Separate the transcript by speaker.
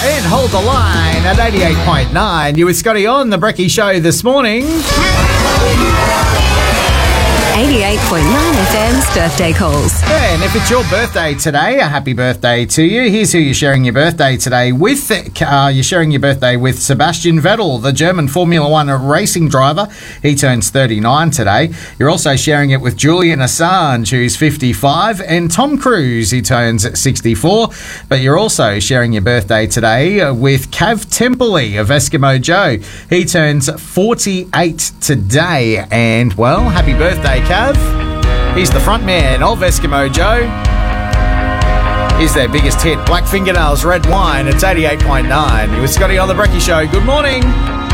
Speaker 1: And hold the line at 88.9. You with Scotty on the Brekkie Show this morning.
Speaker 2: 88.9 FM's birthday calls.
Speaker 1: Yeah, and if it's your birthday today, a happy birthday to you. Here's who you're sharing your birthday today with. You're sharing your birthday with Sebastian Vettel, the German Formula One racing driver. He turns 39 today. You're also sharing it with Julian Assange, who's 55, and Tom Cruise, who turns 64. But you're also sharing your birthday today with Cav Temperley of Eskimo Joe. He turns 48 today. And, well, happy birthday, Cav. He's the front man of Eskimo Joe. Here's their biggest hit, Black Fingernails Red Wine. It's 88.9. You with Scotty on the Brekkie Show. Good morning.